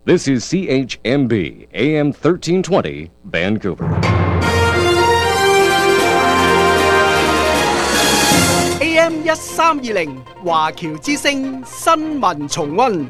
This is CHMB, AM 1320, Vancouver. AM 1320，華僑之聲新聞重溫。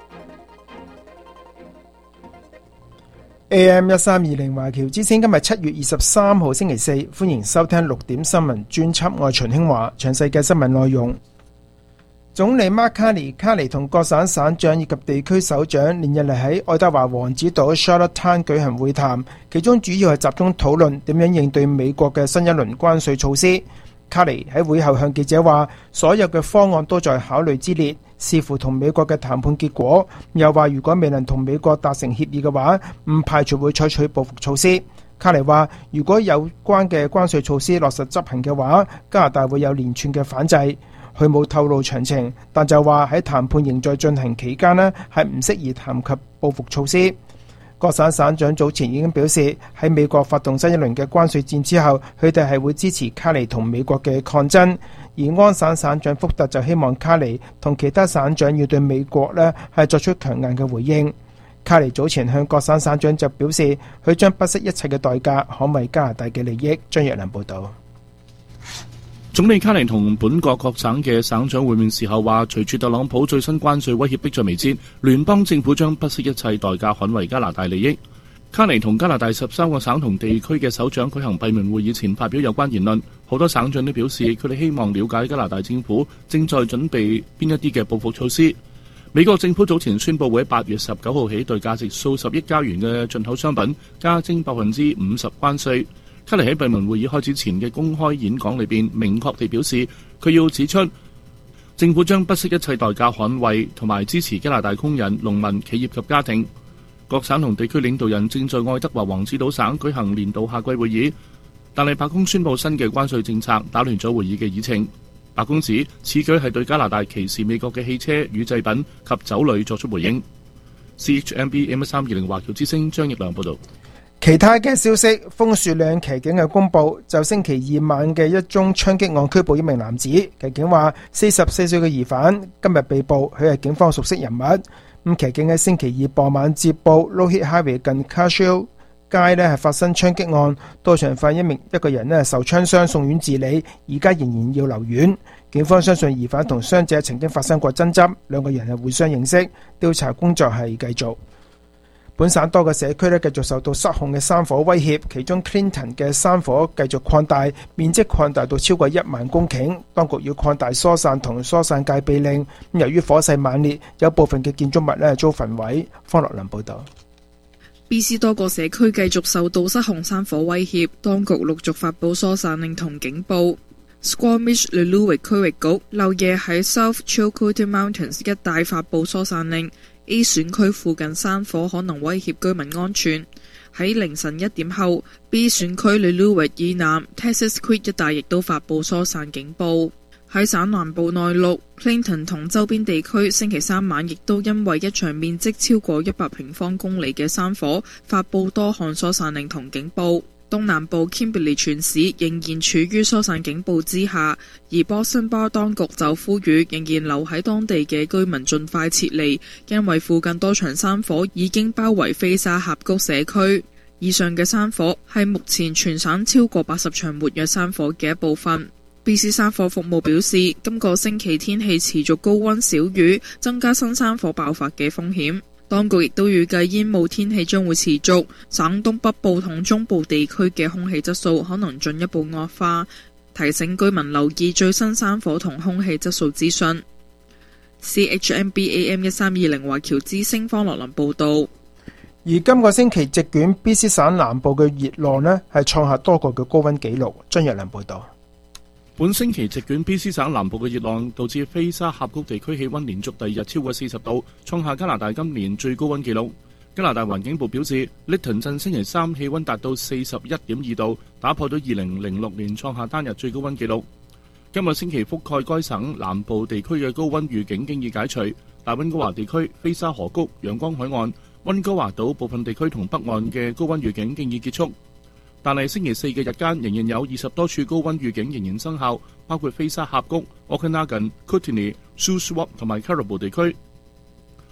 AM 1320，華僑之聲，今日7月23號星期四，歡迎收聽6點新聞專輯，我係秦興華。詳細嘅新聞內容。總理馬卡尼同各省省長以及地區首長連日嚟喺愛德華王子島 Charlottetown 舉行會談，其中主要係集中討論點樣應對美國嘅新一輪關稅措施。卡尼喺會後向記者話，所有嘅方案都在考慮之列，視乎同美國嘅談判結果。又話如果未能同美國達成協議嘅話，唔排除會採取報復措施。卡尼話，如果有關嘅關稅措施落實執行嘅話，加拿大會有連串嘅反制。佢冇透露詳情，但就話喺談判仍在進行期間呢，係唔適宜談及報復措施。各省省長早前已經表示，喺美國發動新一輪嘅關稅戰之後，佢哋係會支持卡尼同美國嘅抗爭。而安省省長福特就希望卡尼同其他省長要對美國呢係作出強硬嘅回應。卡尼早前向各省省長就表示，佢將不惜一切嘅代價捍衛加拿大嘅利益。張若良報導。 總理卡尼同本國各省嘅省長會面時候話，隨住特朗普最新關稅威脅迫在眉睫，聯邦政府將不惜一切代價捍衛加拿大利益。卡尼同加拿大13個省同地區嘅首長舉行閉門會議前發表有關言論，好多省長都表示佢哋希望了解加拿大政府正在準備邊一啲嘅報復措施。美國政府早前宣布會喺8月19號起對價值數十億加元嘅進口商品加徵50%關稅。卡尼喺閉門會議開始前嘅公開演講裏邊，明確地表示佢要指出，政府將不惜一切代價捍衛同埋支持加拿大工人、農民、企業及家庭。各省同地區領導人正在愛德華王子島省舉行年度夏季會議，但係白宮宣布新嘅關稅政策，打亂咗會議嘅議程。白宮指此舉係對加拿大歧視美國嘅汽車、乳製品及酒類作出回應。CHMB AM1320華僑之聲張奕良報導。 其他嘅消息，楓樹嶺騎警嘅公佈就星期二晚嘅一宗槍擊案拘捕一名男子。騎警話44歲嘅疑犯今日被捕，佢係警方熟悉人物。咁騎警喺星期二傍晚接報 Lougheed Highway 近 Cashill 街呢係發生槍擊案，到場發現一個人呢受槍傷送院治理，而家仍然要留院。警方相信疑犯同傷者曾經發生過爭執，兩個人係互相認識，調查工作係繼續。本省多個社區繼續受到失控嘅山火威脅，其中 Clinton 嘅山火繼續擴大，面積擴大到超過1萬公頃，當局要擴大疏散同疏散戒備令。由於火勢猛烈，有部分嘅建築物遭焚毀。方樂良報導。 BC 多個社區繼續受到失控山火威脅，當局陸續發布疏散令同警報。Squamish-Lillooet 區域局漏夜喺 South Chilcotin Mountains 一帶發布疏散令。A 選區附近山火可能威脅居民安全。喺凌晨1點後 ，B 選區 Lillooet 以南 Texas Creek 一帶亦都發布疏散警報。喺省南部內陸 Clinton 同周邊地區，星期三晚亦都因為一場面積超過100平方公里嘅山火，發布多項疏散令同警報。東南部 Kimberley 全市仍然處於疏散警報之下，而 Boston Bar 當局就呼籲仍然留喺當地嘅居民盡快撤離，因為附近多場山火已經包圍菲沙峽谷社區。以上嘅山火係目前全省超過80場活躍山火嘅一部分。BC 山火服務表示，今個星期天氣持續高溫少雨，增加新山火爆發嘅風險。當局亦都預計煙霧天氣將會持續，省東北部同中部地區嘅空氣質素可能進一步惡化，提醒居民留意最新山火同空氣質素資訊。CHMB AM1320華僑之聲方樂林報導。 而今個星期席捲 BC 省南部嘅熱浪呢係創下多個嘅高溫紀錄。張若良報導。 本星期席捲 BC 省南部嘅熱浪，導致菲沙峽谷地區氣溫連續第二日超過40度，創下加拿大今年最高溫紀錄。加拿大環境部表示，利頓鎮星期三氣溫達到41.2度，打破咗2006年創下單日最高溫紀錄。今個星期覆蓋該省南部地區嘅高溫預警經已解除，大溫哥華地區、菲沙河谷、陽光海岸、溫哥華島部分地區同北岸嘅高溫預警經已結束。但係星期四嘅日間仍然有20多處高溫預警仍然生效，包括菲沙峽谷、Okanagan、Kootenay、Shuswap 同埋 Caribou 地區。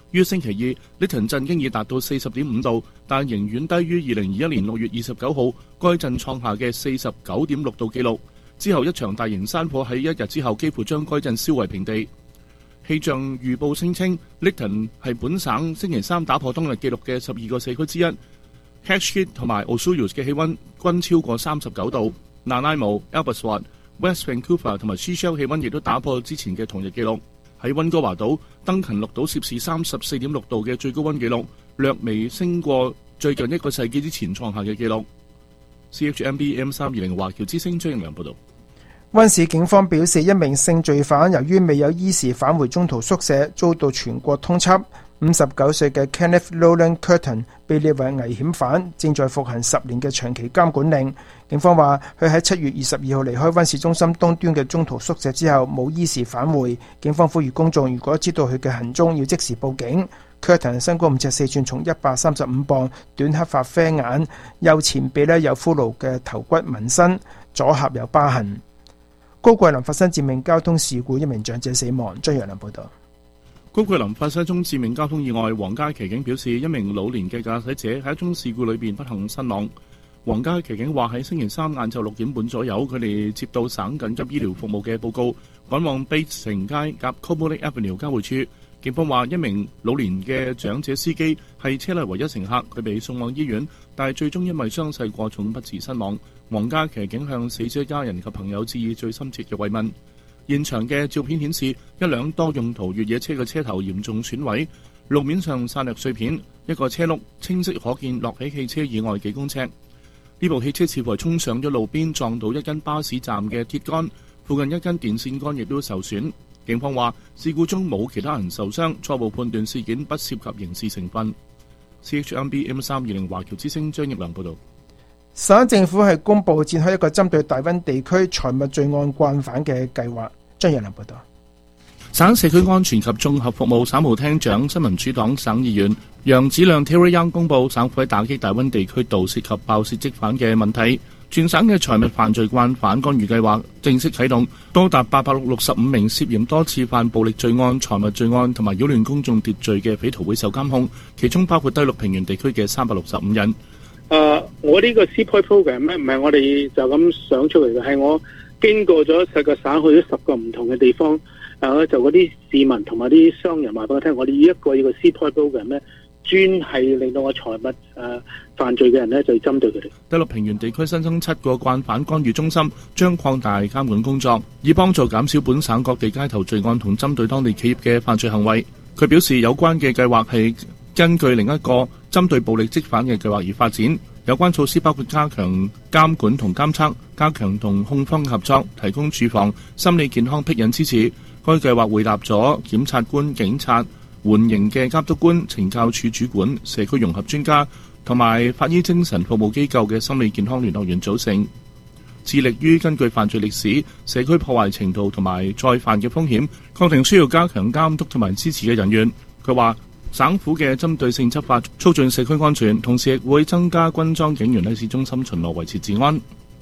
於星期二，Lytton鎮經已達到 40.5 度，但仍遠低於2021年6月29號該鎮創下嘅 49.6 度紀錄。之後一場大型山火喺一日之後幾乎將該鎮燒為平地。氣象預報聲稱 ，Lytton 係本省星期三打破當日紀錄嘅12個社區之一。Hatchhead 同埋 Osoyoos 嘅氣溫均超過39度。Nanaimo、Albusward、West Vancouver 同埋 Seashell 氣溫亦都打破之前嘅同日紀錄。喺溫哥華島，登勤錄到攝氏34.6度嘅最高溫紀錄，略微升過最近一個世紀之前創下嘅紀錄。CHMB M320 華僑之聲張應良報道。 溫市警方表示，一名性罪犯由於未有依時返回中途宿舍，遭到全國通緝。59歲嘅 Kenneth Nolan Curtin 被列為危險犯，正在服行10年嘅長期監管令。警方話，佢喺7月22號離開溫市中心東端嘅中途宿舍之後，冇依時返回。警方呼籲公眾，如果知道佢嘅行蹤，要即時報警。Curtin 身高5尺4寸，重135磅，短黑髮啡眼，右前臂有骷髏嘅頭骨紋身，左頰有疤痕。高桂林發生致命交通事故，一名長者死亡。張陽良報道。 高桂林發生一宗致命交通意外，皇家騎警表示，一名老年嘅駕駛者喺一宗事故裏邊不幸身亡。皇家騎警話喺星期三晏晝6點半左右，佢哋接到省緊急醫療服務嘅報告，趕往 Bates 城街夾 Cobolley Avenue 交匯處。警方話，一名老年嘅長者司機係車內唯一乘客，佢被送往醫院，但係最終因為傷勢過重不治身亡。皇家騎警向死者家人及朋友致以最深切嘅慰問。現場嘅照片顯示，一輛多用途越野車嘅車頭嚴重損毀，路面上散落碎片，一個車轆清晰可見落喺汽車以外幾公尺。呢部汽車似乎係衝上咗路邊，撞到一根巴士站嘅鐵桿，附近一根電線桿亦都受損。警方話，事故中冇其他人受傷，初步判斷事件不涉及刑事成分。CHMB M320 華僑之聲張業良報導。 省政府係公布展開一個針對大溫地區財物罪案慣犯嘅計劃。張業良報導。 省社區安全及綜合服務省務廳長、新民主黨省議員楊子亮 Terry Young 公布，省府喺打擊大溫地區盜竊及爆竊積犯嘅問題，全省嘅財物犯罪慣犯干預計劃正式啟動，多達865名涉嫌多次犯暴力罪案、財物罪案同埋擾亂公眾秩序嘅匪徒會受監控，其中包括低陸平原地區嘅365人。 我呢個 CPOI program 咧，唔係我哋就咁想出嚟嘅，係我經過咗10個省，去咗10個唔同嘅地方，就嗰啲市民同埋啲商人話俾我聽，我哋呢一個CPOI program 咧，專係令到我財物犯罪嘅人咧，就針對佢哋。 低陸平原地區新增7個慣犯干預中心，將擴大監管工作，以幫助減少本省各地街頭罪案同針對當地企業嘅犯罪行為。佢表示，有關嘅計劃係根據另一個針對暴力積犯嘅計劃而發展。有關措施包括加強監管同監測，加強同控方合作，提供住房、心理健康庇引支持。該計劃匯納咗檢察官、警察、緩刑嘅監督官、懲教處主管、社區融合專家同埋法醫精神服務機構嘅心理健康聯絡員組成，致力於根據犯罪歷史、社區破壞程度同埋再犯嘅風險，確定需要加強監督同埋支持嘅人員。佢話，省府嘅針對性執法促進社區安全，同時亦會增加軍裝警員喺市中心巡邏維持治安。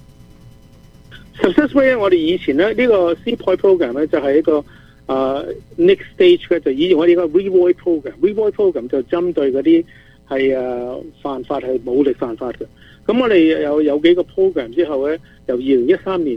Successfully 我哋以前咧呢個 CPOI program 咧就係一個next stage 嘅，就以前我哋個 Revoy program，Revoy program 就針對嗰啲係犯法係武力犯法嘅。咁我哋有幾個 program 之後咧，由2023年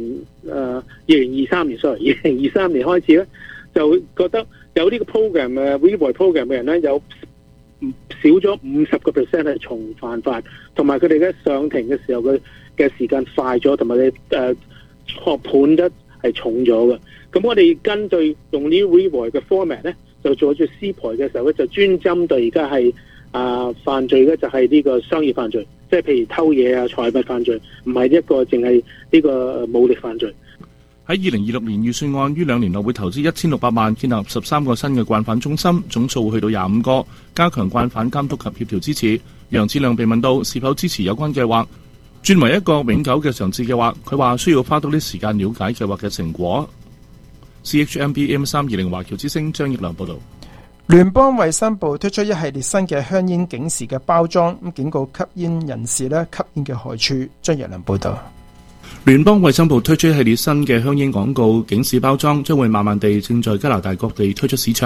開始咧，就覺得有呢個 program 嘅 Revoy program 嘅人咧，有少咗50% 係重犯法，同埋佢哋嘅上庭嘅時候嘅時間快咗，同埋錯判得係重咗嘅。咁我哋根據用呢 Revoy 嘅 format 咧，就做咗 CPOI 嘅時候咧，就專針對而家係犯罪咧，就係呢個商業犯罪，即係譬如偷嘢啊、財物犯罪，唔係一個淨係呢個武力犯罪。 喺2026年預算案於2年內會投資1600萬建立13個新嘅慣犯中心，總數會去到25個，加強慣犯監督及協調支持。楊子亮被問到是否支持有關計劃轉為一個永久嘅嘗試計劃，佢話需要花多啲時間了解計劃嘅成果。CHMB M320 華僑之聲張業良報導。 聯邦衛生部推出一系列新嘅香煙警示嘅包裝，警告吸煙人士吸煙嘅害處。張業良報導。 聯邦衛生部推出一系列新嘅香煙廣告警示包裝，將會慢慢地正在加拿大各地推出市場，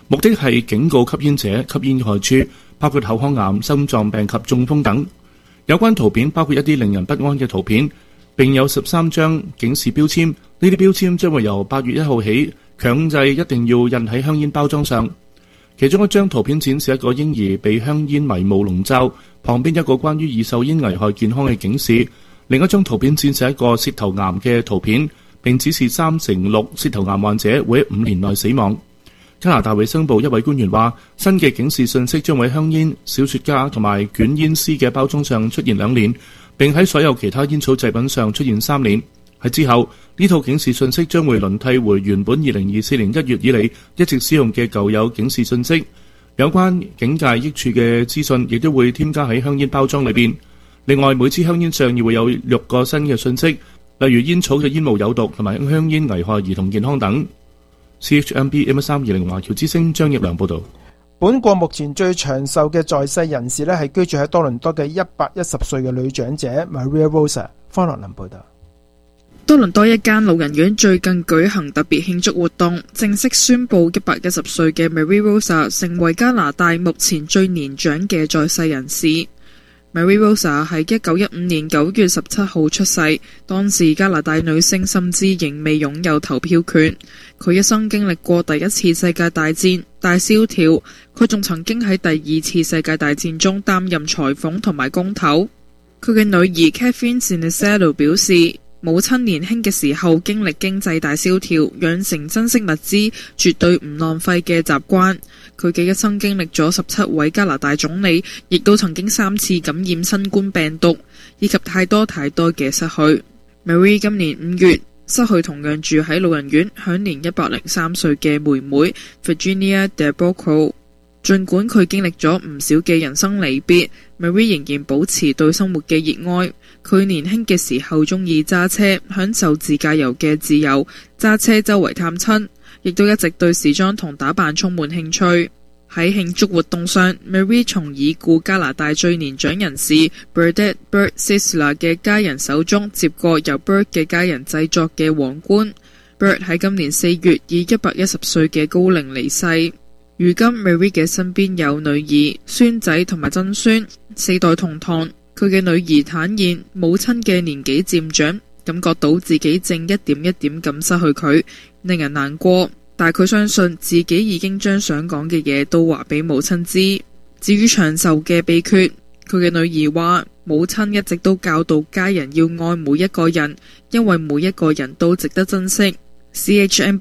目的係警告吸煙者吸煙嘅害處，包括口腔癌、心臟病及中風等。有關圖片包括一啲令人不安嘅圖片，並有13張警示標籤。呢啲標籤將會由8月1號起強制一定要印喺香煙包裝上。其中一張圖片展示一個嬰兒被香煙迷霧籠罩，旁邊一個關於易受煙危害健康嘅警示。另一張圖片展示一個舌頭癌嘅圖片，並指示3/6舌頭癌患者會喺5年內死亡。加拿大衛生部一位官員話，新嘅警示信息將會喺香煙、小雪茄同埋捲煙絲嘅包裝上出現2年，並喺所有其他煙草製品上出現3年。喺之後，呢套警示信息將會輪替回原本2024年1月以嚟一直使用嘅舊有警示信息。有關警戒益處嘅資訊亦都會添加喺香煙包裝裏邊。另外，每支香煙上亦會有6個新嘅信息，例如煙草嘅煙霧有毒同埋香煙危害兒童健康等。CHMB AM320華僑之聲張益良報導。 本國目前最長壽嘅在世人士係居住喺多倫多嘅110歲嘅女長者 Maria Rosa。方樂林報導。 多倫多一間老人院最近舉行特別慶祝活動，正式宣布110歲嘅 Maria Rosa 成為加拿大目前最年長嘅在世人士。Maria Rosa 喺1915年9月17號出世，當時加拿大女性甚至仍未擁有投票權。佢一生經歷過第一次世界大戰、大蕭條，佢仲曾經喺第二次世界大戰中擔任裁縫同埋工頭。佢嘅女兒 Catherine Sinisalo 表示，母親年輕嘅時候經歷經濟大蕭條，養成珍惜物資、絕對唔浪費嘅習慣。佢嘅一生經歷咗17位加拿大總理，亦都曾經3次感染新冠病毒，以及太多嘅失去。Marie 今年5月失去同樣住喺老人院、享年103歲嘅妹妹 Virginia DeBoco。盡管佢經歷咗唔少嘅人生離別， Marie 仍然保持對生活嘅熱愛。佢年輕嘅時候中意揸車，享受自駕遊嘅自由，揸車周圍探親，亦都一直對時裝同打扮充滿興趣。喺慶祝活動上， Marie 從已故加拿大最年長人士 Bernadette Burt Sisler 嘅家人手中接過由 Burt 嘅家人製作嘅皇冠。Burt 喺今年4月以110歲嘅高齡離世。如今 Marie 嘅身邊有女兒、孫仔同埋曾孫，4代同堂。佢嘅女兒坦言，母親嘅年紀漸長，感覺到自己正一點一點咁失去佢，令人難過。但佢相信自己已經將想講嘅嘢都話俾母親知。至於長壽嘅秘訣，佢嘅女兒話，母親一直都教導家人要愛每一個人，因為每一個人都值得珍惜。CHMB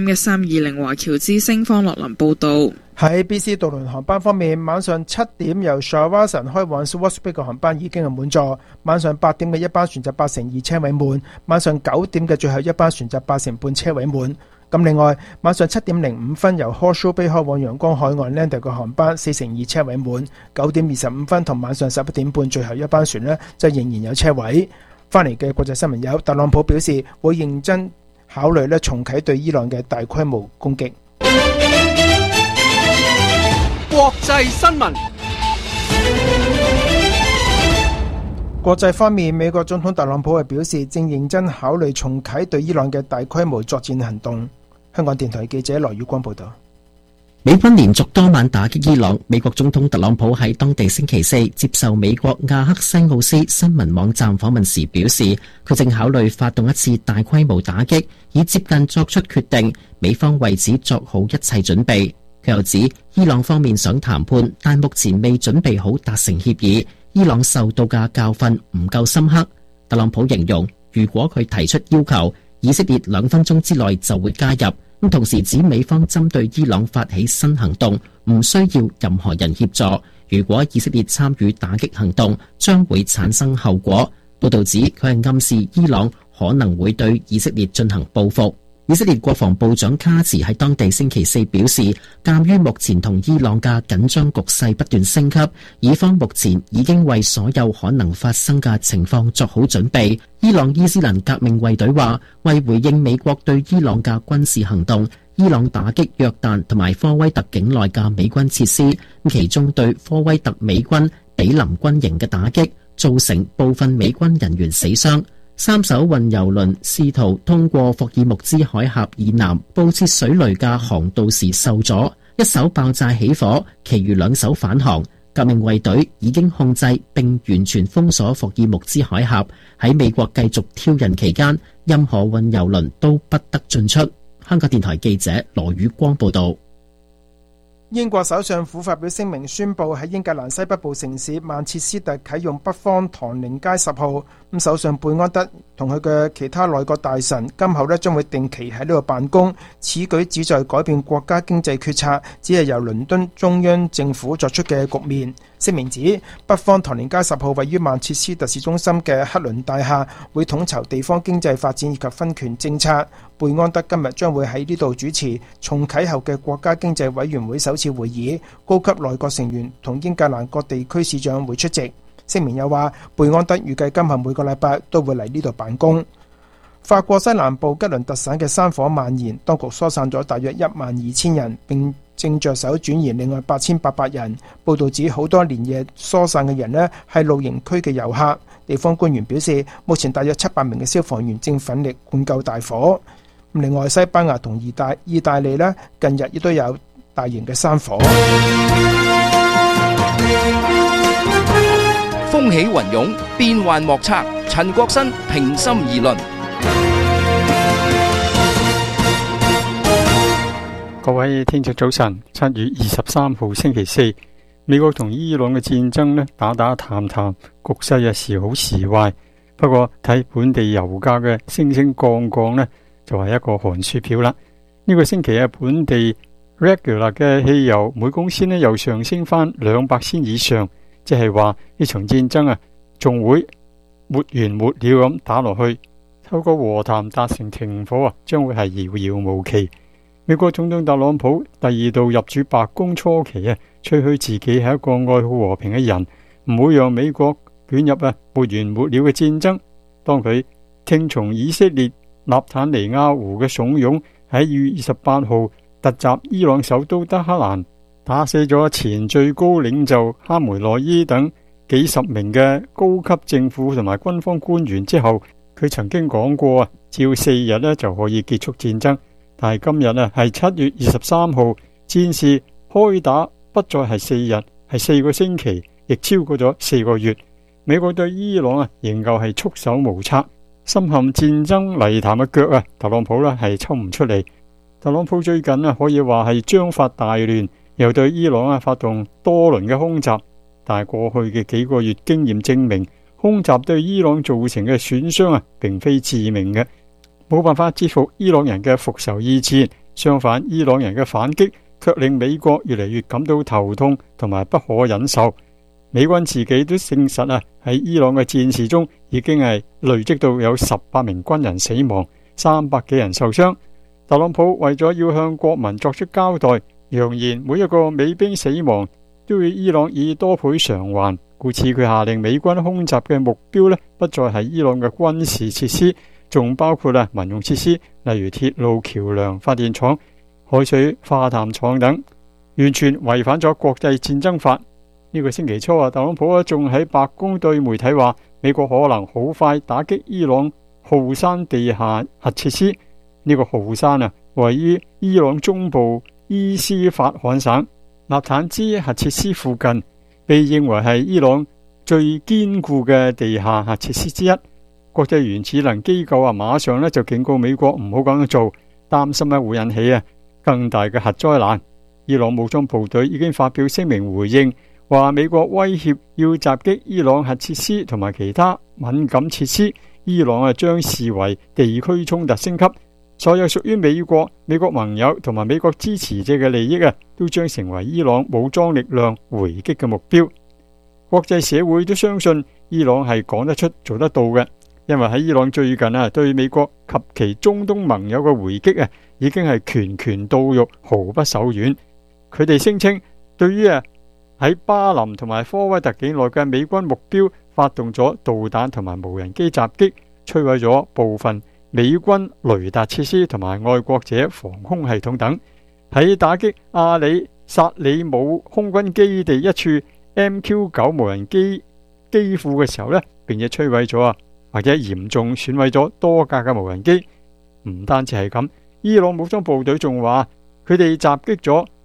AM1320華僑之聲方樂林報道。 喺 BC 渡輪航班方面，晚上7點由 Shawinigan 開往 Swartz 嘅航班已經係滿座，晚上8點嘅一班船就82車位滿，晚上9點嘅最後一班船就8成半車位滿。咁另外，晚上7點05分由 Horseshoe Bay 開往陽光海岸 Lander 嘅航班4成2車位滿，9點25分同晚上11點半最後一班船呢就仍然有車位。翻嚟嘅國際新聞有，特朗普表示會認真考慮重啟對伊朗嘅大規模攻擊。 國際新聞。 國際方面，美國總統特朗普係表示正認真考慮重啟對伊朗嘅大規模作戰行動。香港電台記者羅宇光報道。 美軍連續多晚打擊伊朗，美國總統特朗普喺當地星期四接受美國亞克西奧斯新聞網站訪問時表示，佢正考慮發動一次大規模打擊，以接近作出決定，美方為此作好一切準備。佢又指，伊朗方面想談判，但目前未準備好達成協議，伊朗受到嘅教訓唔夠深刻。特朗普形容，如果佢提出要求，以色列2分鐘之內就會加入。咁同時指美方針對伊朗發起新行動，唔需要任何人協助。如果以色列參與打擊行動，將會產生後果。報道指佢係暗示伊朗可能會對以色列進行報復。以色列國防部長卡茨喺當地星期四表示，鑑於目前同伊朗嘅緊張局勢不斷升級，以方目前已經為所有可能發生嘅情況作好準備。伊朗伊斯蘭革命衛隊話，為回應美國對伊朗嘅軍事行動，伊朗打擊約旦同埋科威特境內嘅美軍設施，其中對科威特美軍比林軍營嘅打擊，造成部分美軍人員死傷。3艘運油輪試圖通過霍爾木茲海峽以南布設水雷嘅航道時受阻。 一艘爆炸起火，其餘2艘返航。革命衛隊已經控制並完全封鎖霍爾木茲海峽。喺美國繼續挑釁期間，任何運油輪都不得進出。香港電台記者羅宇光報道。 英國首相府發表聲明，宣布喺英格蘭西北部城市曼徹斯特啟用北方唐寧街10號。咁首相貝安德同佢嘅其他內閣大臣今後將會定期喺呢度辦公。此舉旨在改變國家經濟決策只係由倫敦中央政府作出嘅局面。聲明指北方唐寧街10號位於曼徹斯特市中心嘅克倫大廈，會統籌地方經濟發展以及分權政策。貝安德今日將會喺呢度主持重啟後嘅國家經濟委員會首次會議，高級內閣成員同英格蘭各地區市長會出席。聲明又話，貝安德預計今後每個禮拜都會嚟呢度辦公。法國西南部吉倫特省嘅山火蔓延，當局疏散咗大約12000人，並正着手轉移另外8800人。報道指好多連夜疏散嘅人呢係露營區嘅遊客。地方官員表示，目前大約700名嘅消防員正奮力灌救大火。另外，西班牙同意大利呢近日亦都有大型嘅山火。 風起雲湧，變幻莫測。陳國新平心而論。 各位聽眾早晨，7月23號星期四，美國同伊朗嘅戰爭呢打談，局勢時好時壞。不過睇本地油價嘅升降呢，就係一個寒暑表啦。呢個星期本地 regular 嘅汽油每公升呢又上升翻200仙以上。即係話呢場戰爭仲會沒完沒了咁打落去，透過和談達成停火將會係遙遙無期。美國總統特朗普第2度入主白宮初期吹噓自己係一個愛好和平嘅人，唔會讓美國捲入沒完沒了嘅戰爭。當佢聽從以色列納坦尼亞胡嘅慫恿，喺2月28號突襲伊朗首都德黑蘭，打死咗前最高領袖哈梅內伊等幾十名嘅高級政府同埋軍方官員之後，佢曾經講過只要4日就可以結束戰爭。但係今日係7月23號，戰事開打不再係4日，係4個星期，亦超過咗4個月。美國對伊朗仍舊係束手無策，深陷戰爭泥潭嘅腳特朗普係抽唔出嚟。特朗普最近可以話係章法大亂，又對伊朗發動多輪嘅空襲，但係過去嘅幾個月經驗證明，空襲對伊朗造成嘅損傷並非致命嘅，冇辦法支付伊朗人嘅復仇意志。相反，伊朗人嘅反擊卻令美國越嚟越感到頭痛同埋不可忍受。美軍自己都證實喺伊朗嘅戰事中已經係累積到有18名軍人死亡，300幾人受傷。特朗普為咗要向國民作出交代，揚言每一個美兵死亡都要伊朗以多倍償還，故此佢下令美軍空襲嘅目標不再係伊朗嘅軍事設施，仲包括民用設施，例如鐵路、橋樑、發電廠、海水化淡廠等，完全違反咗國際戰爭法。呢個星期初特朗普仲喺白宮對媒體話，美國可能好快打擊伊朗浩山地下核設施。呢個浩山位於伊朗中部伊斯法罕省納坦茲核設施附近，被認為係伊朗最堅固嘅地下核設施之一。國際原子能機構馬上就警告美國唔好咁樣做，擔心會引起更大嘅核災難。伊朗武裝部隊已經發表聲明回應，話美國威脅要襲擊伊朗核設施同埋其他敏感設施，伊朗將視為地區衝突升級，所有屬於美國盟友同埋美國支持者嘅利益都將成為伊朗武裝力量回擊嘅目標。國際社會都相信伊朗係講得出做得到嘅，因為喺伊朗最近對美國及其中東盟友嘅回擊已經係拳拳到肉，毫不手軟。佢哋聲稱對於喺巴林同埋科威特境內嘅美軍目標發動咗導彈同埋無人機襲擊，摧毀咗部分美軍雷達設施同埋愛國者防空系統等。喺打擊阿里薩里姆空軍基地一處 MQ9 無人機機庫嘅時候並且摧毀咗或者嚴重損毀咗多架嘅無人機。唔單止係咁，伊朗武裝部隊仲話佢哋襲擊咗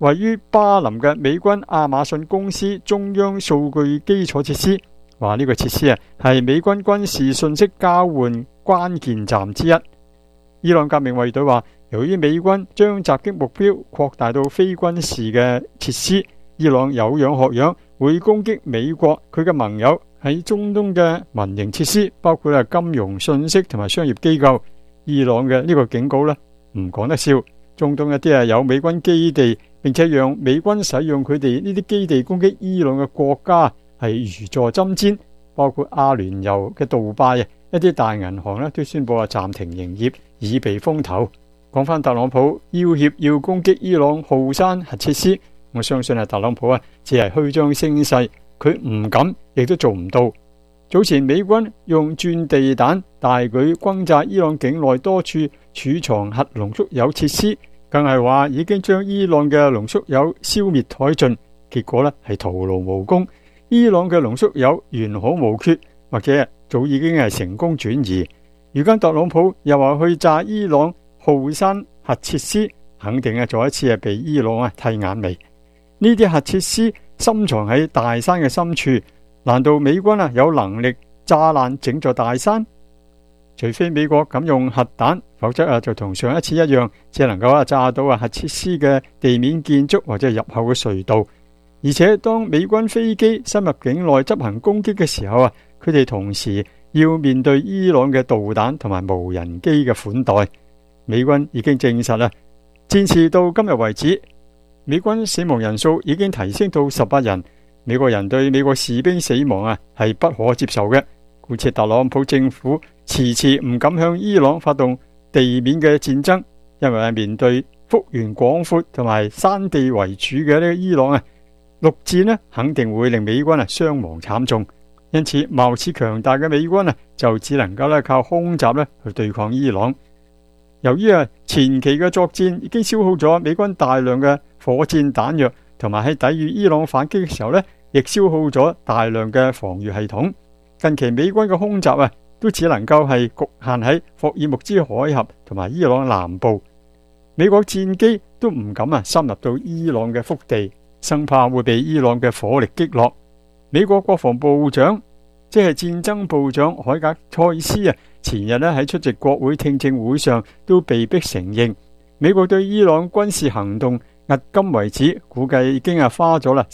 位於巴林嘅美軍亞馬遜公司中央數據基礎設施，話呢個設施係美軍軍事信息交換關鍵站之一。伊朗革命衛隊話，由於美軍將襲擊目標擴大到非軍事嘅設施，伊朗有樣學樣會攻擊美國佢嘅盟友喺中東嘅民營設施，包括金融、信息同埋商業機構。伊朗嘅呢個警告呢，唔講得笑。中東一啲有美軍基地，並且讓美軍使用佢哋呢啲基地攻擊伊朗嘅國家係如坐針氈，包括阿聯酋嘅杜拜一啲大銀行呢都宣布暫停營業，以避風頭。講翻特朗普要挾要攻擊伊朗浩山核設施，我相信特朗普只係虛張聲勢，佢唔敢亦都做唔到。早前美軍用鑽地彈大舉轟炸伊朗境內多處儲藏核濃縮鈾設施，更係話已經將伊朗嘅濃縮鈾消滅殆盡，結果係徒勞無功。伊朗嘅濃縮鈾完好無缺，或者早已經係成功轉移。如今特朗普又話去炸伊朗浩山核設施，肯定再一次被伊朗剃眼眉。呢啲核設施深藏喺大山嘅深處，難道美軍有能力炸爛整座大山？除非美國敢用核彈，否則就同上一次一樣，只能夠炸到核設施嘅地面建築或者入口嘅隧道。而且當美軍飛機深入境內執行攻擊嘅時候佢哋同時要面對伊朗嘅導彈同埋無人機嘅款待。美軍已經證實戰事到今日為止，美軍死亡人數已經提升到18人。美國人對美國士兵死亡係不可接受嘅，故此特朗普政府遲遲唔敢向伊朗發動地面嘅戰爭，因為面對幅員廣闊同埋山地為主嘅呢個伊朗陸戰肯定會令美軍傷亡慘重。因此貌似強大嘅美軍就只能夠靠空襲去對抗伊朗。由於前期嘅作戰已經消耗咗美軍大量嘅火箭彈藥，同埋喺抵禦伊朗反擊嘅時候亦消耗咗大量嘅防禦系統。近期美軍嘅空襲都只能夠係局限喺霍爾木茲海峽同埋伊朗南部。美國戰機都唔敢深入到伊朗嘅腹地，生怕會被伊朗嘅火力擊落。美國國防部長即係戰爭部長海格塞斯前日喺出席國會聽證會上都被迫承認，美國對伊朗軍事行動迄今為止估計已經花咗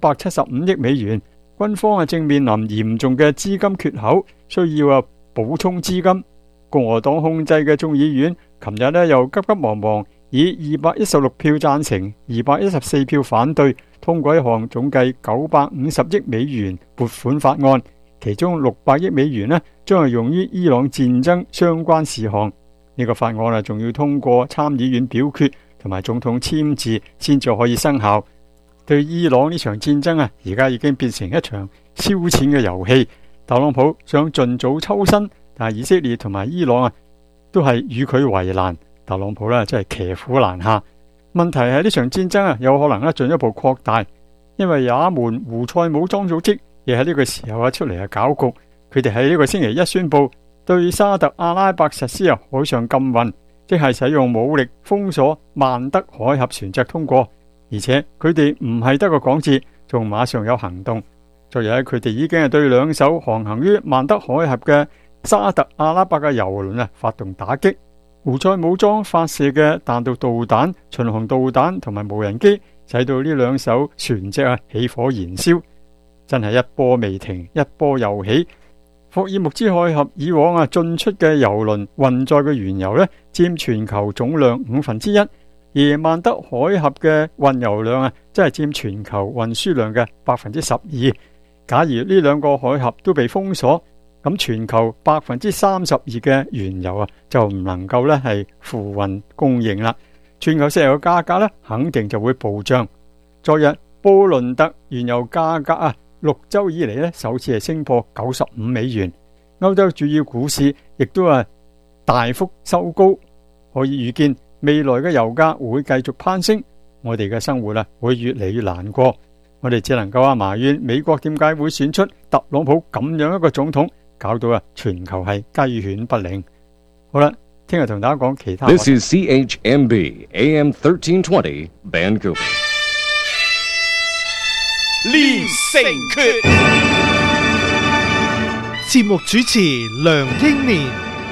375億美元，軍方正面臨嚴重嘅資金缺口，需要補充資金。共和黨控制嘅眾議院琴日又急急忙忙以216票贊成、214票反對通過一項總計950億美元撥款法案，其中600億美元將係用於伊朗戰爭相關事項。呢個法案仲要通過參議院表決同埋總統簽字先至可以生效。對伊朗呢場戰爭而家已經變成一場燒錢嘅遊戲。特朗普想盡早抽身，但係以色列同埋伊朗都係與佢為難。特朗普真係騎虎難下。問題係呢場戰爭有可能進一步擴大，因為也門胡塞武裝組織亦喺呢個時候出嚟搞局。佢哋喺呢個星期一宣布對沙特阿拉伯實施海上禁運，即係使用武力封鎖曼德海峽船隻通過，而且佢哋唔係得個講字，仲馬上有行動。昨日佢哋已經係對2艘航行於曼德海峽嘅沙特阿拉伯嘅油輪發動打擊。胡塞武裝發射嘅彈道導彈、巡航導彈同埋無人機，使到呢2艘船隻起火燃燒，真係一波未停，一波又起。霍爾木茲海峽以往進出嘅油輪運載嘅原油佔全球總量1/5，而曼德海峽嘅運油量真係佔全球運輸量嘅12%。假如呢2個海峽都被封鎖，咁全球32%嘅原油就唔能夠係付運供應啦。全球石油價格肯定就會暴漲。昨日布倫特原油價格6週以嚟首次係升破95美元。歐洲主要股市亦都大幅收高，可以預見未來嘅油價會繼續攀升，我哋嘅生活會越嚟越難過。我哋只能夠埋怨美國點解會選出特朗普咁樣一個總統，搞到全球係雞犬不寧。好啦，聽日同大家講其他。 This is CHMB AM 1320 Vancouver. 練成訣。節目主持梁英年。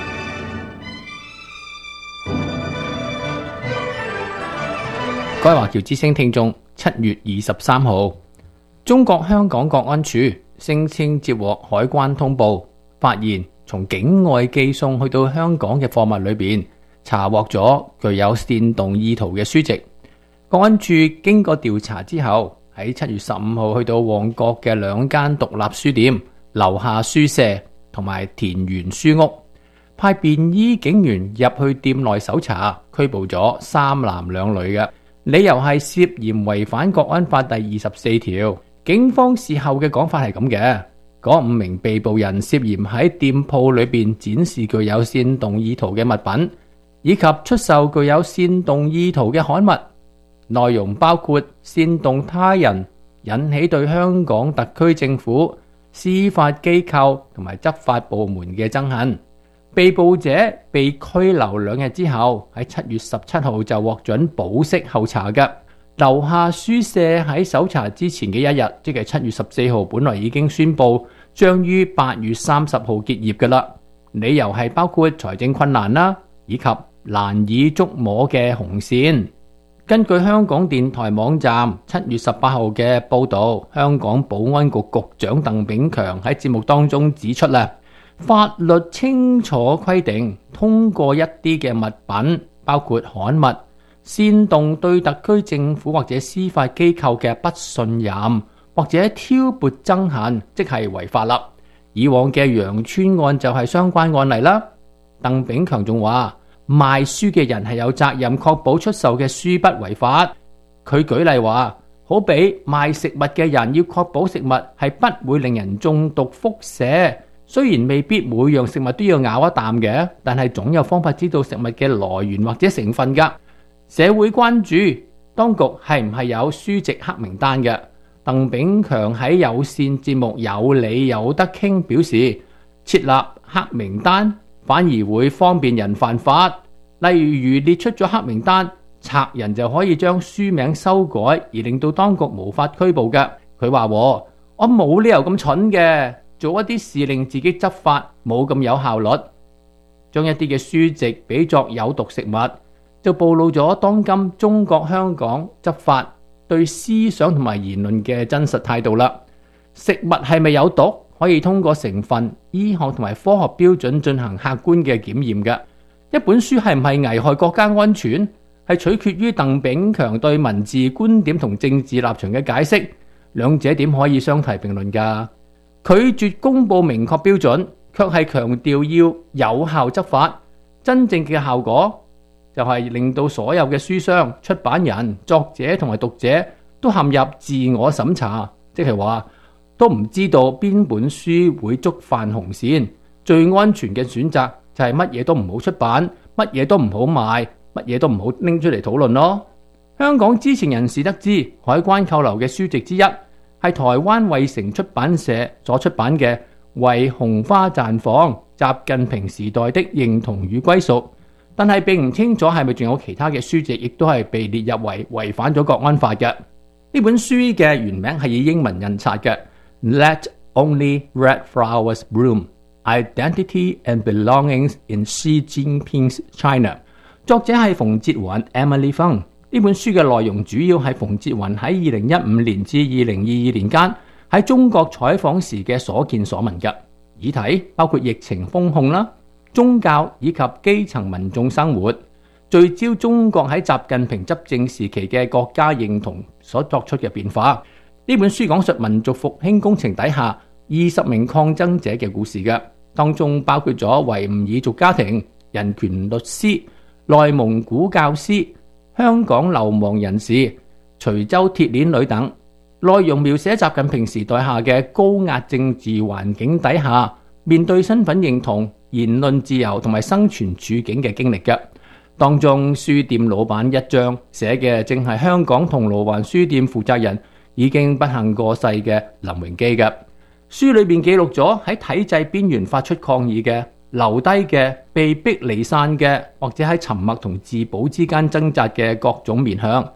各位華僑之聲聽眾，7月23號，中國香港國安處聲稱接獲海關通報，發現從境外寄送去到香港嘅貨物裏邊查獲咗具有煽動意圖嘅書籍。國安處經過調查之後，喺7月15號去到旺角嘅2間獨立書店、樓下書社同埋田園書屋，派便衣警員入去店內搜查，拘捕咗3男2女嘅。理由係涉嫌違反國安法第24條。警方事後嘅講法係咁嘅，嗰5名被捕人涉嫌喺店鋪裏邊展示具有煽動意圖嘅物品，以及出售具有煽動意圖嘅刊物，內容包括煽動他人引起對香港特區政府、司法機構同埋執法部門嘅憎恨。被捕者被拘留2日之後，喺7月17號就獲准保釋候查嘅。樓下書社喺搜查之前嘅1日，即係7月14號，本來已經宣布將於8月30號結業嘅啦。理由係包括財政困難啦，以及難以捉摸嘅紅線。根據香港電台網站7月18號嘅報導，香港保安局局長鄧炳強喺節目當中指出啦，法律清楚規定，通過一啲嘅物品，包括刊物，煽動對特區政府或者司法機構嘅不信任，或者挑撥憎恨，即係違法啦。以往嘅羊村案就係相關案例啦。鄧炳強仲話，賣書嘅人係有責任確保出售嘅書不違法。佢舉例話，好比賣食物嘅人要確保食物係不會令人中毒輻射。雖然未必每樣食物都要咬一啖嘅，但係總有方法知道食物嘅來源或者成分㗎。社會關注當局係唔係有書籍黑名單嘅？鄧炳強喺有線節目有理有得傾表示，設立黑名單反而會方便人犯法。例如列出咗黑名單，賊人就可以將書名修改，而令到當局無法拘捕嘅。佢話：我冇理由咁蠢嘅。做一啲事令自己執法冇咁有效率，將一啲嘅書籍比作有毒食物，就暴露咗當今中國香港執法對思想同埋言論嘅真實態度啦。食物係咪有毒，可以通過成分、醫學同埋科學標準進行客觀嘅檢驗嘅。一本書係唔係危害國家安全，係取決於鄧炳強對文字觀點同政治立場嘅解釋，兩者點可以相提並論㗎？拒絕公布明確標準，卻係強調要有效執法。真正嘅效果就係令到所有嘅書商、出版人、作者同埋讀者都陷入自我審查，即係話都唔知道邊本書會觸犯紅線。最安全嘅選擇就係乜嘢都唔好出版，乜嘢都唔好賣，乜嘢都唔好拎出嚟討論咯。香港知情人士得知，海關扣留嘅書籍之一係台灣衛城出版社所出版嘅《為紅花綻放：習近平時代的認同與歸屬》，但係並唔清楚係咪仲有其他嘅書籍，亦都係被列入為違反咗國安法嘅。呢本書嘅原名係以英文印刷嘅， Let Only Red Flowers Bloom: Identity and Belongings in Xi Jinping's China。 作者係馮捷雲 Emily Fung。呢本書嘅內容主要係馮捷雲喺2015年至2022年間喺中國採訪時嘅所見所聞嘅議題，包括疫情封控啦、宗教以及基層民眾生活，聚焦中國喺習近平執政時期嘅國家認同所作出嘅變化。呢本書講述民族復興工程底下20名抗爭者嘅故事嘅，當中包括咗維吾爾族家庭、人權律師、內蒙古教師、香港流亡人士、徐州鐵鏈女等。內容描寫習近平時代下嘅高壓政治環境底下，面對身份認同、言論自由同埋生存處境嘅經歷嘅。當中書店老闆一章寫嘅正係香港銅鑼灣書店負責人已經不幸過世嘅林榮基嘅。書裏邊記錄咗喺體制邊緣發出抗議嘅、留低嘅、被逼離散嘅，或者喺沉默同自保之間掙扎嘅各種面向。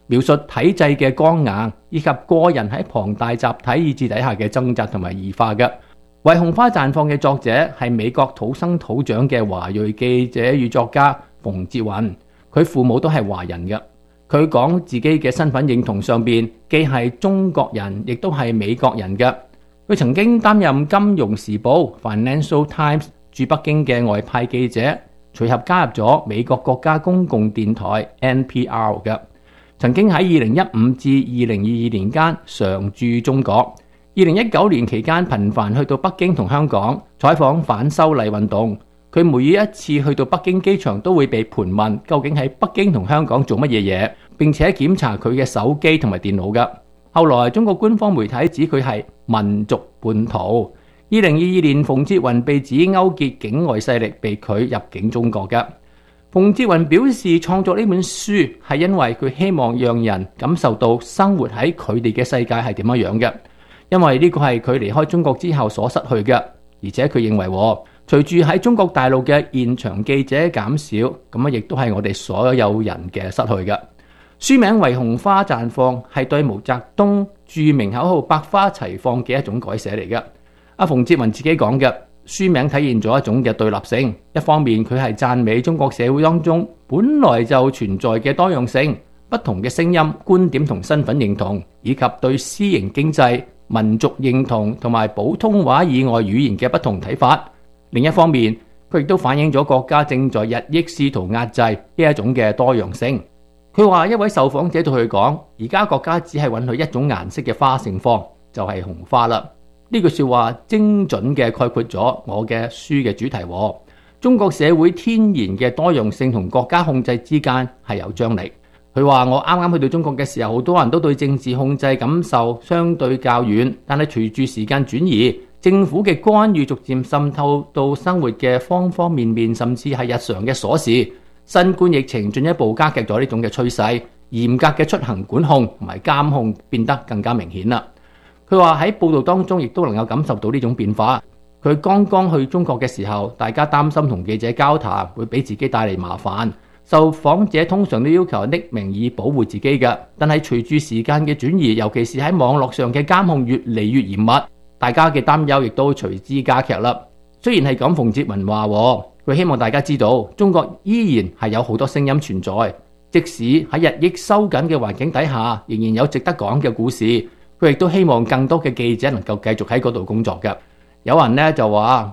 描述體制嘅剛硬，以及個人喺龐大集體意志底下嘅掙扎同埋異化嘅。為紅花綻放嘅作者係美國土生土長嘅華裔記者與作家馮捷雲，佢父母都係華人嘅。佢講自己嘅身份認同上邊既係中國人，亦都係美國人嘅。佢曾經擔任《金融時報》（Financial Times） 駐北京嘅外派記者，隨後加入咗美國國家公共電台 NPR 嘅。曾經喺2015至2022年間常駐中國。2019年期間頻繁去到北京同香港採訪反修例運動。佢每一次去到北京機場都會被盤問究竟喺北京同香港做乜嘢嘢，並且檢查佢嘅手機同埋電腦㗎。後來中國官方媒體指佢係民族叛徒。2022年馮捷雲被指勾結境外勢力，被拒入境中國嘅。馮捷雲表示創作呢本書係因為佢希望讓人感受到生活喺佢哋嘅世界係點樣嘅，因為呢個係佢離開中國之後所失去嘅。而且佢認為隨住喺中國大陸嘅現場記者減少，咁啊亦都係我哋所有人嘅失去嘅。書名為紅花綻放，係對毛澤東著名口號百花齊放嘅一種改寫嚟嘅。阿馮捷雲自己講嘅書名體現咗一種嘅對立性，一方面佢係讚美中國社會當中本來就存在嘅多樣性、不同嘅聲音、觀點同身份認同，以及對私營經濟、民族認同同埋普通話以外語言嘅不同睇法。另一方面，佢亦都反映咗國家正在日益試圖壓制呢一種嘅多樣性。佢話一位受訪者對佢講，而家國家只係允許一種顏色嘅花盛放，就係紅花啦。呢句說話精準嘅概括咗我嘅書嘅主題。中國社會天然嘅多樣性同國家控制之間係有張力。佢話我啱啱去到中國嘅時候，好多人都對政治控制感受相對較遠，但係隨住時間轉移，政府嘅干預逐漸滲透到生活嘅方方面面，甚至係日常嘅瑣事。新冠疫情進一步加劇咗呢種嘅趨勢，嚴格嘅出行管控同埋監控變得更加明顯啦。佢話喺報道當中亦都能夠感受到呢種變化。佢剛剛去中國嘅時候，大家擔心同記者交談會俾自己帶嚟麻煩，受訪者通常都要求匿名以保護自己嘅。但係隨住時間嘅轉移，尤其是喺網絡上嘅監控越嚟越嚴密，大家嘅擔憂亦都隨之加劇啦。雖然係咁，馮捷雲話佢希望大家知道，中國依然係有好多聲音存在，即使喺日益收緊嘅環境底下，仍然有值得講嘅故事。佢亦都希望更多嘅記者能夠繼續喺嗰度工作嘅。有人呢就話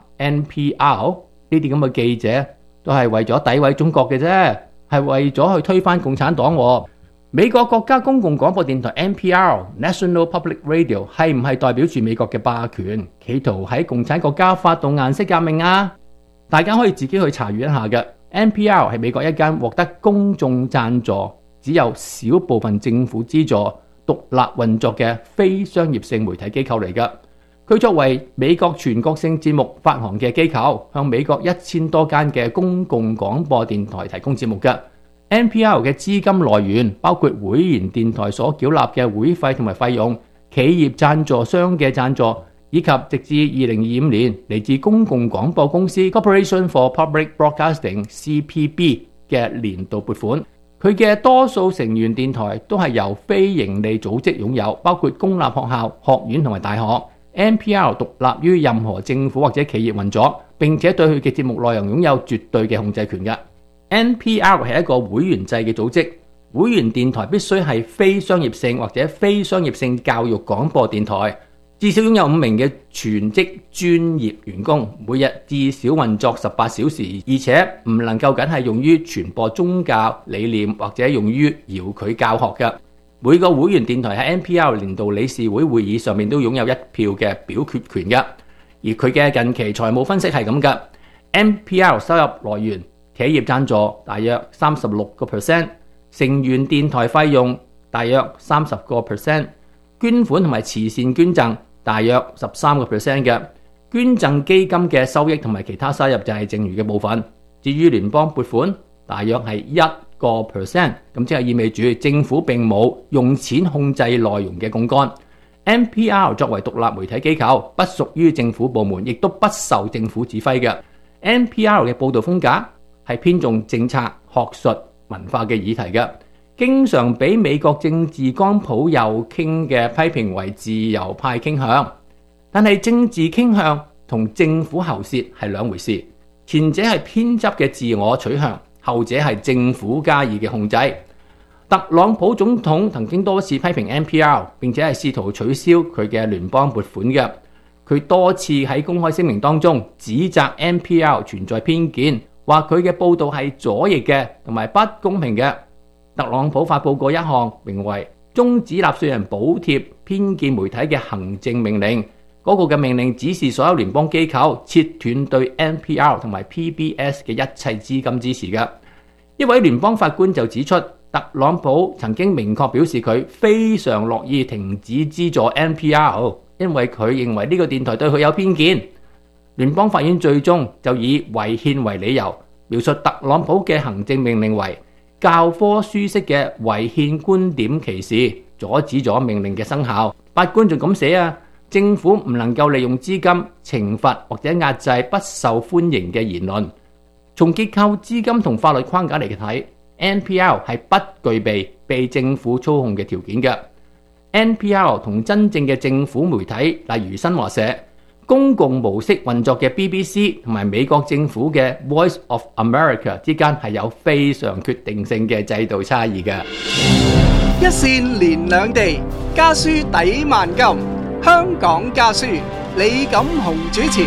NPR 呢啲咁嘅記者都係為咗詆毀中國嘅啫，係為咗去推翻共產黨。美國國家公共廣播電台 NPR National Public Radio 係唔係代表住美國嘅霸權，企圖喺共產國家發動顏色革命啊？大家可以自己去查閱一下嘅。NPR 係美國一間獲得公眾贊助、只有少部分政府資助、獨立運作嘅非商業性媒體機構嚟㗎。佢作為美國全國性節目發行嘅機構，向美國1000多間嘅公共廣播電台提供節目嘅。NPR 嘅資金來源包括會員電台所繳納嘅會費同埋費用、企業贊助商嘅贊助，以及直至2025年嚟自公共廣播公司 Corporation for Public Broadcasting (CPB) 嘅年度撥款。佢嘅多數成員電台都係由非營利組織擁有，包括公立學校、學院同埋大學。NPR 獨立於任何政府或者企業運作，並且對佢嘅節目內容擁有絕對嘅控制權嘅。NPR 係一個會員制嘅組織，會員電台必須係非商業性或者非商業性教育廣播電台，至少擁有5名嘅全職專業員工，每日至少運作18小時，而且唔能夠僅係用於傳播宗教理念或者用於遙距教學嘅。每個會員電台喺 NPR 年度理事會會議上面都擁有1票嘅表決權嘅。而佢嘅近期財務分析係咁嘅。NPR 收入來源，企業贊助大約36%，成員電台費用大約30%，捐款同埋慈善捐贈大約13% 嘅。捐贈基金嘅收益同埋其他收入就係剩餘嘅部分。至於聯邦撥款大約係1%，咁即係意味住政府並冇用錢控制內容嘅槓桿。NPR 作為獨立媒體機構，不屬於政府部門，亦都不受政府指揮嘅。NPR 嘅報導風格係偏重政策、學術、文化嘅議題嘅。 經常俾美國政治光譜右傾嘅批評為自由派傾向。但係政治傾向同政府喉舌係兩回事，前者係偏執嘅自我取向，後者係政府加以嘅控制。特朗普總統曾經多次批評 NPR， 並且係試圖取消佢嘅聯邦撥款嘅。佢多次喺公開聲明當中指責 NPR 存在偏見，話佢嘅報導係左翼嘅同埋不公平嘅。特朗普發佈過一項名為終止納稅人補貼偏見媒體嘅行政命令，嗰個嘅命令指示所有聯邦機構切斷對 NPR 同埋 PBS 嘅一切資金支持嘅。一位聯邦法官就指出，特朗普曾經明確表示佢非常樂意停止資助 NPR， 因為佢認為呢個電台對佢有偏見。聯邦法院最終就以違憲為理由，描述特朗普嘅行政命令為教科書式嘅違憲觀點歧視，阻止咗命令嘅生效。法官仲咁寫政府唔能夠利用資金懲罰或者壓制不受歡迎嘅言論。從結構、資金同法律框架嚟睇， NPR 係不具備被政府操控嘅條件嘅。NPR 同真正嘅政府媒體，例如新華社、公共模式運作嘅 BBC 同埋美國政府嘅 Voice of America 之間係有非常決定性嘅制度差異嘅。 一線連兩地，家書抵萬金。香港家書，李錦雄主持。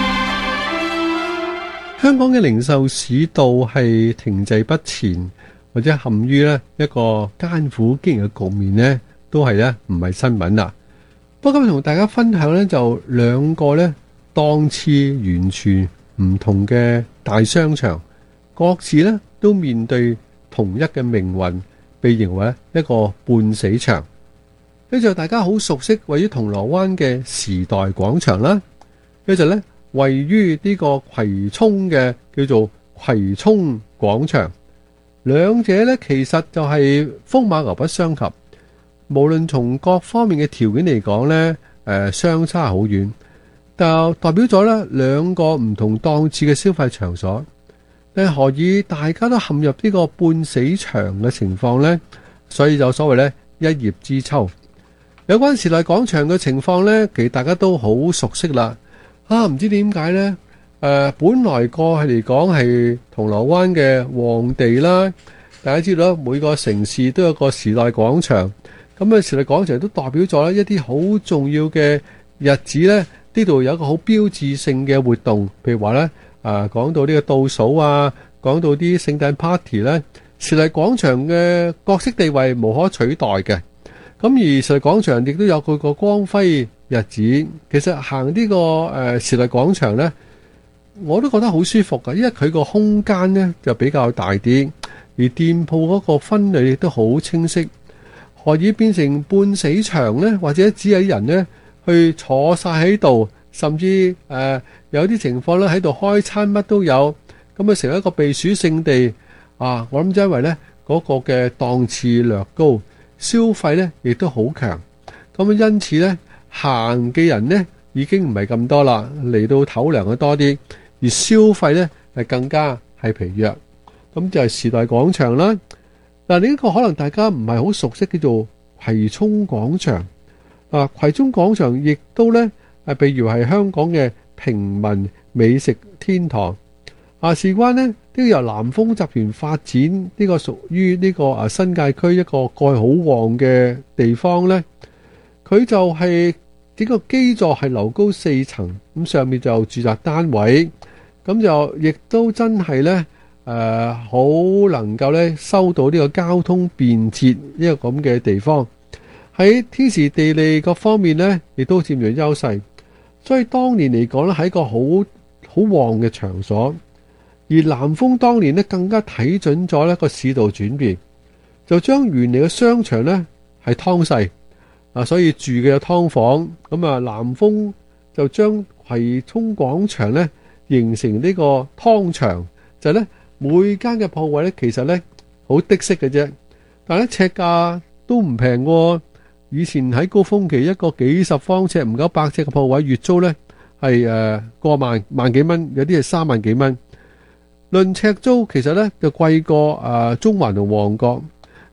香港嘅零售市道係停滯不前，或者陷於一個艱苦經營嘅局面呢，都係唔係新聞啦。不過今日同大家分享呢，就兩個檔次完全唔同嘅大商場，各自都面對同一嘅命運，被認為一個半死場。呢就大家好熟悉位於銅鑼灣嘅時代廣場啦，呢就位於呢個葵涌嘅叫做葵涌廣場。兩者其實就係風馬牛不相及，無論從各方面嘅條件嚟講相差好遠，但代表咗兩個唔同檔次嘅消費場所。但何以大家都陷入呢個半死場嘅情況呢？所以就所謂一葉知秋。有關時代廣場嘅情況呢，其實大家都好熟悉啦。唔知點解呢？本來過去嚟講係銅鑼灣嘅旺地啦，大家知道每個城市都有個時代廣場。咁時代廣場都代表咗一啲好重要嘅日子呢，呢度有一個好標誌性嘅活動，譬如話講到呢個倒數講到啲聖誕 party 呢，時代廣場嘅角色地位無可取代嘅。咁而時代廣場亦都有佢個光輝日子。其實行呢個時代廣場呢，我都覺得好舒服㗎，因為佢個空間呢就比較大啲，而店鋪嗰個分類亦都好清晰。何以變成半死場呢？或者只有人呢去坐晒喺度，甚至有啲情況喺度開餐乜都有，咁成為一個避暑勝地。我諗因為呢嗰個嘅檔次略高，消費呢亦都好強，咁因此呢行嘅人呢已經唔係咁多啦，嚟到唞涼嘅多啲，而消費呢係更加係疲弱。咁就係時代廣場啦。嗱，另一個可能大家唔係好熟悉，叫做葵涌廣場。葵涌廣場亦都呢被譽為係香港嘅平民美食天堂。事關呢都由南豐集團發展呢個屬於呢個新界區一個過去好旺嘅地方呢，佢就係整個基座係樓高4層，咁上面就住宅單位，咁就亦都真係呢好能夠呢收到呢個交通便捷一個咁嘅地方，喺天時地利各方面呢亦都佔咗優勢，所以當年嚟講呢係一個好旺嘅場所。而南豐當年呢更加睇準咗呢個市道轉變，就將原嚟嘅商場呢係劏細，所以住嘅有劏房。咁南豐就將葵涌廣場呢形成呢個劏場，就係呢每間嘅鋪位呢其實呢好的式嘅啫，但係呢尺價都唔平喎。以前喺高峰期一個幾十方尺唔夠100尺嘅鋪位，月租呢係過萬幾蚊，有啲係3萬幾蚊。論尺租其實呢就貴過中環同旺角，咁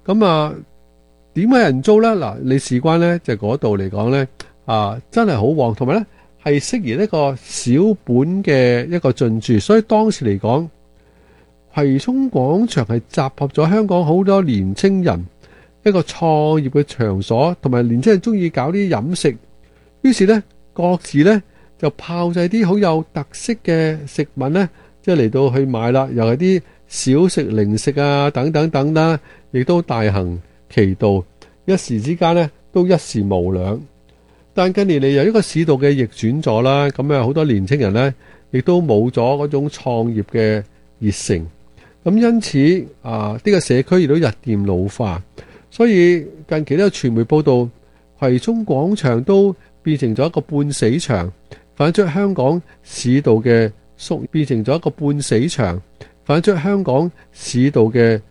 咁啊，點解人租呢？嗱，你事關呢，就嗰度嚟講呢，真係好旺，同埋呢係適宜一個小本嘅一個進駐，所以當時嚟講，葵涌廣場係集合咗香港好多年青人一個創業嘅場所，同埋年青人中意搞啲飲食，於是呢，各自呢就炮製啲好有特色嘅食物呢，即係嚟到去買啦，又係啲小食零食啊等等等啦，亦都大行其道，一時之間呢都一時無兩。但近年嚟由一個市道嘅逆轉咗啦，咁好多年青人呢亦都冇咗嗰種創業嘅熱誠，咁因此呢個社區亦都日漸老化，所以近期都有傳媒報道，葵涌廣場都變成咗一個半死場，反映出香港市道嘅變成咗一個半死場，反映出香港市道嘅